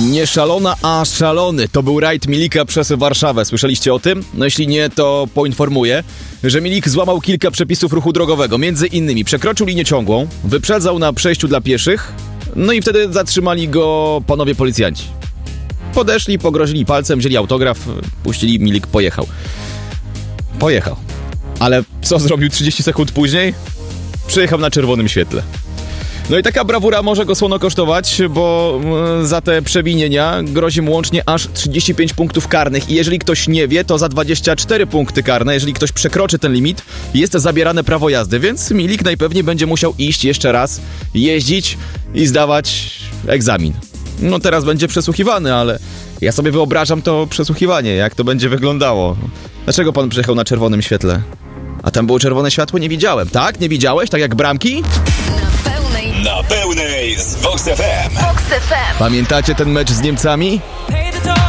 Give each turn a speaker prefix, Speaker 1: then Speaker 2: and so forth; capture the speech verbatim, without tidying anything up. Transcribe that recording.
Speaker 1: Nie szalona, a szalony. To był rajd Milika przez Warszawę. Słyszeliście o tym? No jeśli nie, to poinformuję, że Milik złamał kilka przepisów ruchu drogowego. Między innymi przekroczył linię ciągłą, wyprzedzał na przejściu dla pieszych, no i wtedy zatrzymali go panowie policjanci. Podeszli, pogrozili palcem, wzięli autograf, puścili, Milik pojechał. Pojechał. Ale co zrobił trzydzieści sekund później? Przyjechał na czerwonym świetle. No i taka brawura może go słono kosztować, bo za te przewinienia grozi mu łącznie aż trzydzieści pięć punktów karnych. I jeżeli ktoś nie wie, to za dwadzieścia cztery punkty karne, jeżeli ktoś przekroczy ten limit, jest zabierane prawo jazdy. Więc Milik najpewniej będzie musiał iść jeszcze raz, jeździć i zdawać egzamin. No teraz będzie przesłuchiwany, ale ja sobie wyobrażam to przesłuchiwanie, jak to będzie wyglądało. Dlaczego pan przyjechał na czerwonym świetle? A tam było czerwone światło? Nie widziałem. Tak? Nie widziałeś? Tak jak bramki?
Speaker 2: Na pełnej z Vox F M.
Speaker 1: Pamiętacie ten mecz z Niemcami?